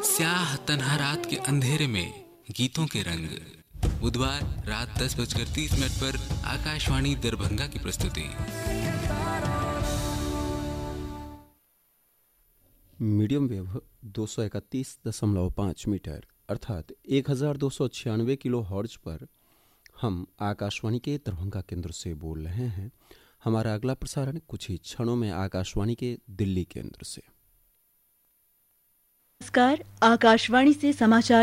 स्याह तन्हा रात के अंधेरे में गीतों के रंग। बुधवार रात 10:30 पर आकाशवाणी दरभंगा की प्रस्तुति। मीडियम वेव 231.5 मीटर अर्थात 1296 किलो हर्ट्ज पर हम आकाशवाणी के दरभंगा केंद्र से बोल रहे हैं। हमारा अगला प्रसारण कुछ ही क्षणों में आकाशवाणी के दिल्ली केंद्र से। नमस्कार, आकाशवाणी से समाचार